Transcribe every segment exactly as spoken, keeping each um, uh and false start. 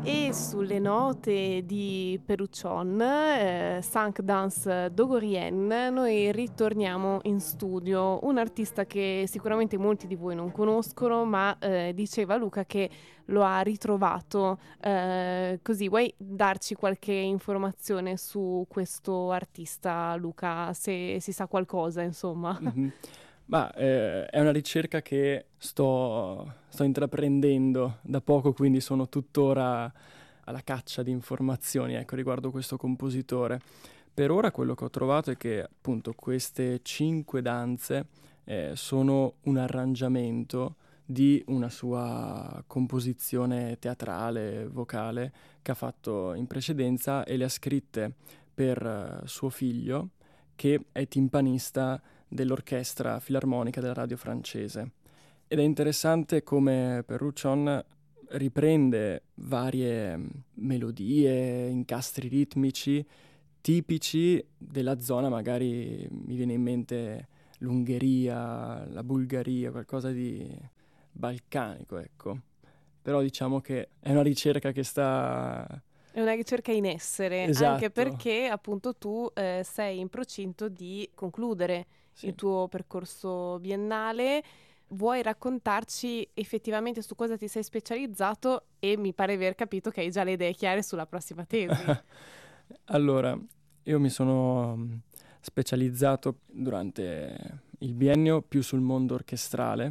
E sulle note di Perruccion, eh, Cinq Danse Dogorien, noi ritorniamo in studio. Un artista che sicuramente molti di voi non conoscono, ma eh, diceva Luca che lo ha ritrovato. Eh, così, vuoi darci qualche informazione su questo artista, Luca, se si sa qualcosa, insomma? Mm-hmm. Ma eh, è una ricerca che sto, sto intraprendendo da poco, quindi sono tuttora alla caccia di informazioni, ecco, riguardo questo compositore. Per ora quello che ho trovato è che appunto queste cinque danze eh, sono un arrangiamento di una sua composizione teatrale, vocale, che ha fatto in precedenza e le ha scritte per uh, suo figlio, che è timpanista dell'orchestra filarmonica della radio francese. Ed è interessante come Perruccion riprende varie melodie, incastri ritmici tipici della zona, magari mi viene in mente l'Ungheria, la Bulgaria, qualcosa di balcanico, ecco. Però diciamo che è una ricerca che sta... È una ricerca in essere, Esatto. Anche perché appunto tu eh, sei in procinto di concludere Sì. il tuo percorso biennale. Vuoi raccontarci effettivamente su cosa ti sei specializzato e mi pare aver capito che hai già le idee chiare sulla prossima tesi. Allora, io mi sono specializzato durante il biennio più sul mondo orchestrale,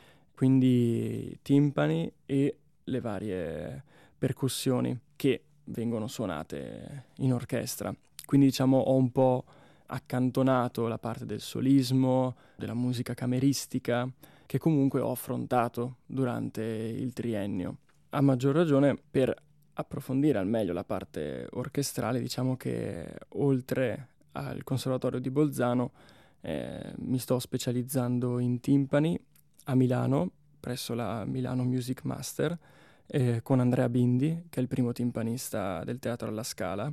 quindi timpani e le varie percussioni che vengono suonate in orchestra. Quindi diciamo ho un po' accantonato la parte del solismo, della musica cameristica, che comunque ho affrontato durante il triennio. A maggior ragione per approfondire al meglio la parte orchestrale, diciamo che oltre al Conservatorio di Bolzano eh, mi sto specializzando in timpani a Milano, presso la Milano Music Master, eh, con Andrea Bindi, che è il primo timpanista del Teatro alla Scala,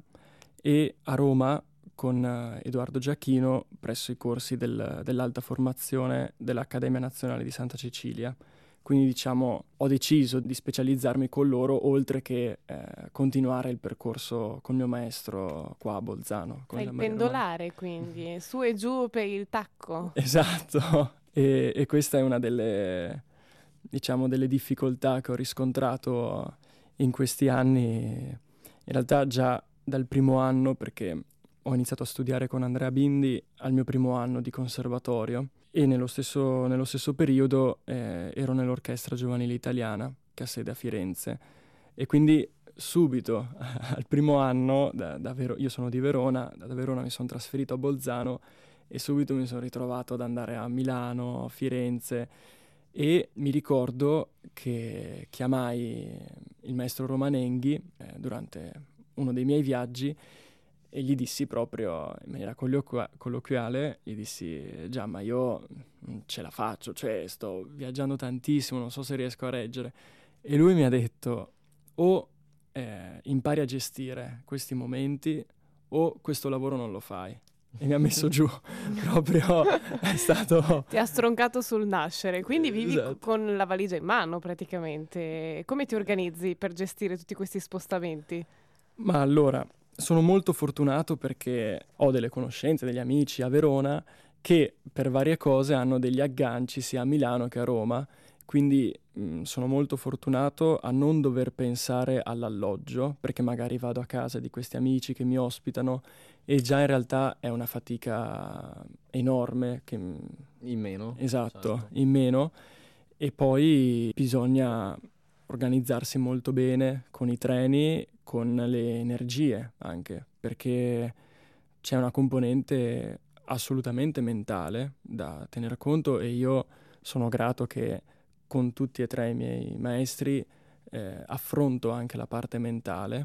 e a Roma con uh, Edoardo Giachino presso i corsi del, dell'alta formazione dell'Accademia Nazionale di Santa Cecilia. Quindi diciamo ho deciso di specializzarmi con loro oltre che eh, continuare il percorso col mio maestro qua a Bolzano. Fai il pendolare quindi, su e giù per il tacco. Esatto, e, e questa è una delle, diciamo, delle difficoltà che ho riscontrato in questi anni, in realtà già dal primo anno, perché ho iniziato a studiare con Andrea Bindi al mio primo anno di conservatorio e nello stesso, nello stesso periodo eh, ero nell'Orchestra Giovanile Italiana che ha sede a Firenze e quindi subito al primo anno, da, da Vero- io sono di Verona, da Verona mi sono trasferito a Bolzano e subito mi sono ritrovato ad andare a Milano, a Firenze e mi ricordo che chiamai il maestro Romanenghi eh, durante uno dei miei viaggi e gli dissi proprio in maniera colloqu- colloquiale, gli dissi già ma io non ce la faccio, cioè sto viaggiando tantissimo, non so se riesco a reggere. E lui mi ha detto o eh, impari a gestire questi momenti o questo lavoro non lo fai. E mi ha messo giù, proprio è stato... Ti ha stroncato sul nascere, quindi vivi Esatto. con la valigia in mano praticamente. Come ti organizzi per gestire tutti questi spostamenti? Ma allora, sono molto fortunato perché ho delle conoscenze, degli amici a Verona che per varie cose hanno degli agganci sia a Milano che a Roma, quindi mh, sono molto fortunato a non dover pensare all'alloggio, perché magari vado a casa di questi amici che mi ospitano e già in realtà è una fatica enorme. Che, in meno. Esatto, certo. in meno. E poi bisogna organizzarsi molto bene con i treni, con le energie anche, perché c'è una componente assolutamente mentale da tener conto e io sono grato che con tutti e tre i miei maestri eh, affronto anche la parte mentale,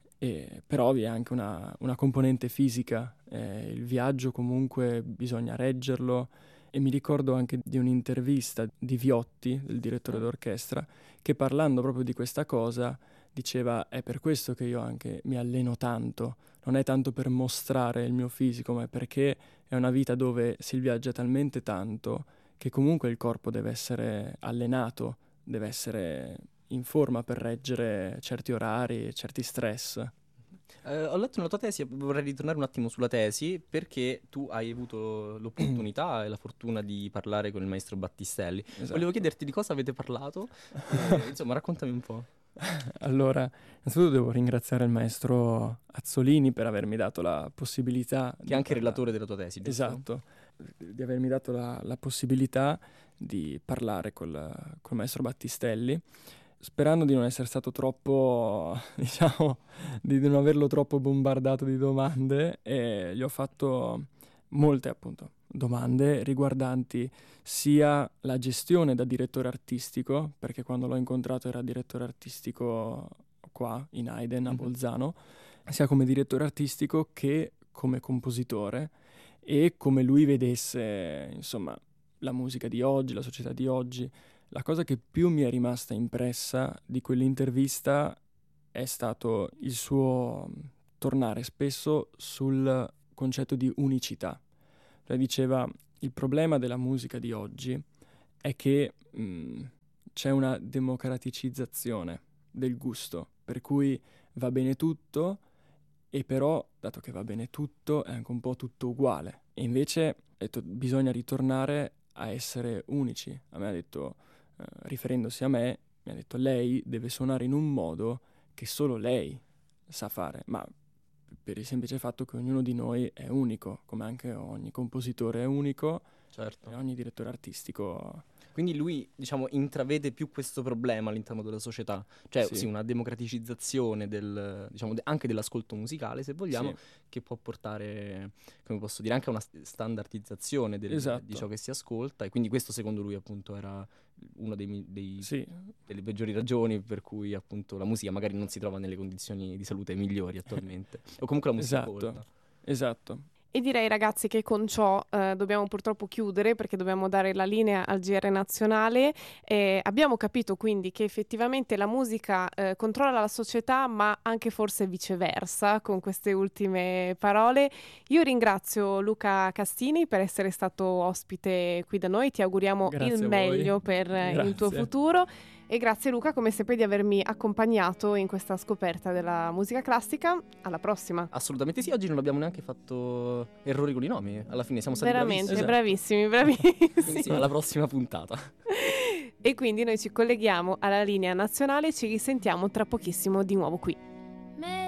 e, però vi è anche una, una componente fisica, eh, il viaggio comunque bisogna reggerlo. E mi ricordo anche di un'intervista di Viotti, il direttore d'orchestra, che parlando proprio di questa cosa diceva è per questo che io anche mi alleno tanto, non è tanto per mostrare il mio fisico, ma è perché è una vita dove si viaggia talmente tanto che comunque il corpo deve essere allenato, deve essere in forma per reggere certi orari, certi stress. Eh, ho letto una tua tesi, vorrei ritornare un attimo sulla tesi, perché tu hai avuto l'opportunità e la fortuna di parlare con il maestro Battistelli. Esatto. Volevo chiederti di cosa avete parlato, e, insomma raccontami un po'. Allora, innanzitutto devo ringraziare il maestro Azzolini per avermi dato la possibilità... Che è anche relatore della tua tesi, giusto? Esatto, di avermi dato la, la possibilità di parlare col, col maestro Battistelli, sperando di non essere stato troppo, diciamo, di non averlo troppo bombardato di domande, e gli ho fatto molte, appunto, domande riguardanti sia la gestione da direttore artistico, perché quando l'ho incontrato era direttore artistico qua in Haydn a Mhm. Bolzano, sia come direttore artistico che come compositore, e come lui vedesse, insomma, la musica di oggi, la società di oggi. La cosa che più mi è rimasta impressa di quell'intervista è stato il suo tornare spesso sul concetto di unicità. Lei diceva: il problema della musica di oggi è che mh, c'è una democraticizzazione del gusto, per cui va bene tutto, e però, dato che va bene tutto, è anche un po' tutto uguale. E invece, ha detto, bisogna ritornare a essere unici. A me ha detto, eh, riferendosi a me, mi ha detto: lei deve suonare in un modo che solo lei sa fare, ma per il semplice fatto che ognuno di noi è unico, come anche ogni compositore è unico, Certo. e ogni direttore artistico... Quindi lui, diciamo, intravede più questo problema all'interno della società, cioè Sì. sì, una democraticizzazione del, diciamo, de- anche dell'ascolto musicale, se vogliamo, Sì. che può portare, come posso dire, anche a una st- standardizzazione del- Esatto. di ciò che si ascolta, e quindi questo secondo lui appunto era una dei, mi- dei- Sì, delle peggiori ragioni per cui appunto la musica magari non si trova nelle condizioni di salute migliori attualmente, o comunque la musica esatto, colta. esatto. E direi, ragazzi, che con ciò eh, dobbiamo purtroppo chiudere, perché dobbiamo dare la linea al G R nazionale. Eh, abbiamo capito quindi che effettivamente la musica eh, controlla la società, ma anche forse viceversa, con queste ultime parole. Io ringrazio Luca Castini per essere stato ospite qui da noi, ti auguriamo Grazie il a meglio voi. per eh, il tuo Grazie. futuro. E grazie Luca, come sempre, di avermi accompagnato in questa scoperta della musica classica. Alla prossima. Assolutamente sì, oggi non abbiamo neanche fatto errori con i nomi, alla fine siamo stati Veramente, bravissimi. bravissimi, Quindi bravissimi. sì, alla prossima puntata. E quindi noi ci colleghiamo alla linea nazionale e ci risentiamo tra pochissimo di nuovo qui.